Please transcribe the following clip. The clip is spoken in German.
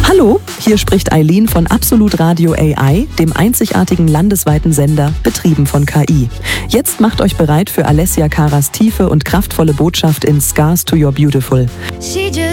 Hallo, hier spricht Eileen von Absolut Radio AI, dem einzigartigen landesweiten Sender, betrieben von KI. Jetzt macht euch bereit für Alessia Caras tiefe und kraftvolle Botschaft in Scars to Your Beautiful.